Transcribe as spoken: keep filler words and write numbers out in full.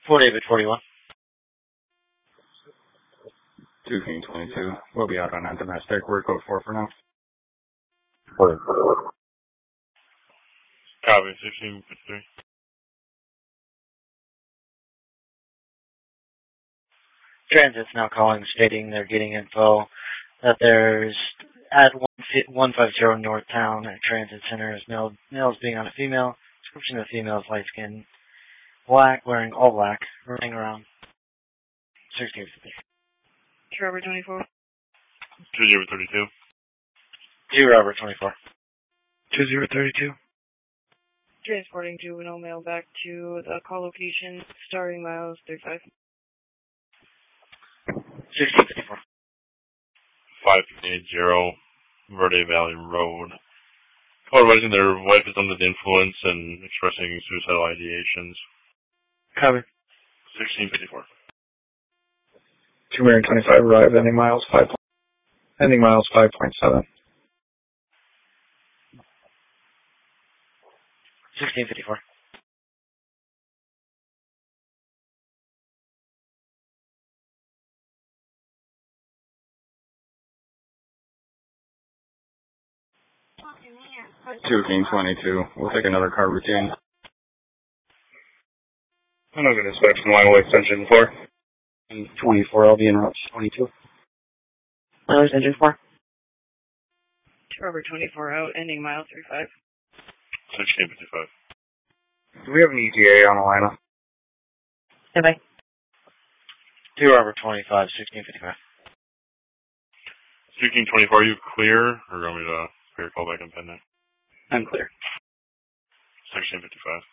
four David forty-one. two King twenty-two. We'll be out on that domestic. We're code four for now. Four. Copy, sixteen fifty-three. Transit's now calling, stating they're getting info that there's at one fifty North Town at Transit Center is male, males being on a female. Description of the female is light skin, black, wearing all black, running around. sixteen fifty. Robert twenty-four. two zero thirty-two. Two Robert twenty-four. two zero thirty-two. Transporting juvenile male back to the call location, starting miles thirty-five. sixteen fifty-four. five eight zero, Verde Valley Road. Call advising their wife is under the influence and expressing suicidal ideations. Copy. sixteen fifty-four. two twenty-five arrived, ending miles five. Ending miles five point seven. sixteen fifty-four. two King twenty-two. We'll take another car routine. I'm not going to switch from line away extension four. twenty-four, I'll be in route twenty-two. Miles engine four. Robert twenty-four out, ending mile thirty-five. sixteen fifty-five. Do we have an E T A on Alina? Bye-bye. two Robert twenty-five, sixteen fifty-five. sixteen twenty-four, are you clear? Or do you want me to clear call back and pending? I'm clear. sixteen fifty-five.